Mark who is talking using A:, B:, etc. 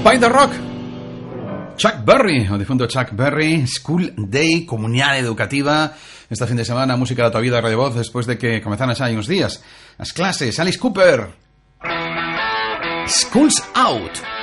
A: Find the Rock. Chuck Berry, o difunto Chuck Berry, School Day, comunidad educativa. Este fin de semana, música de la tua vida, Radio Voz, después de que comenzaran xa uns días as clases. Alice Cooper, School's Out.